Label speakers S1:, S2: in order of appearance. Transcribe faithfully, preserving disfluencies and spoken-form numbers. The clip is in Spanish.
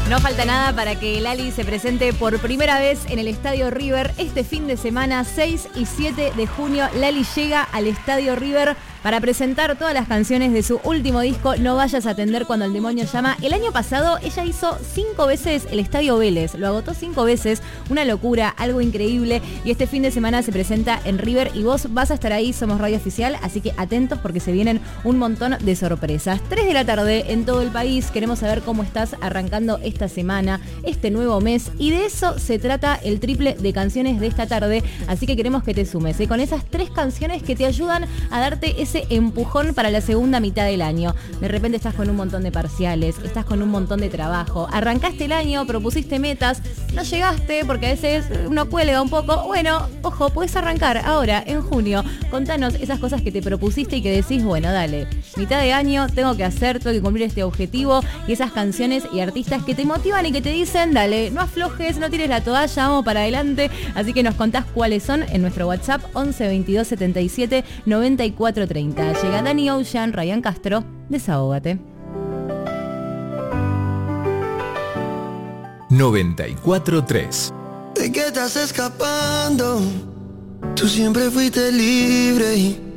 S1: No falta nada para que Lali se presente por primera vez en el Estadio River este fin de semana, seis y siete de junio. Lali llega al Estadio River para presentar todas las canciones de su último disco, No vayas a atender cuando el demonio llama. El año pasado ella hizo cinco veces el Estadio Vélez, lo agotó cinco veces, una locura, algo increíble. Y este fin de semana se presenta en River y vos vas a estar ahí, somos Radio Oficial, así que atentos porque se vienen un montón de sorpresas. tres de la tarde en todo el país, queremos saber cómo estás arrancando esta semana, este nuevo mes, y de eso se trata el triple de canciones de esta tarde, así que queremos que te sumes, ¿eh? Con esas tres canciones que te ayudan a darte ese empujón para la segunda mitad del año. De repente estás con un montón de parciales, estás con un montón de trabajo, arrancaste el año, propusiste metas, no llegaste porque a veces uno cuelga un poco. Bueno, ojo, puedes arrancar ahora, en junio. Contanos esas cosas que te propusiste y que decís, bueno, dale, mitad de año, tengo que hacer, tengo que cumplir este objetivo, y esas canciones y artistas que te motivan y que te dicen, dale, no aflojes, no tires la toalla, vamos para adelante. Así que nos contás cuáles son en nuestro WhatsApp once veintidós setenta y siete noventa y cuatro treinta. Llega Danny Ocean, Ryan Castro, Desahógate.
S2: noventa y cuatro tres.
S3: ¿De qué estás escapando? Tú siempre fuiste libre y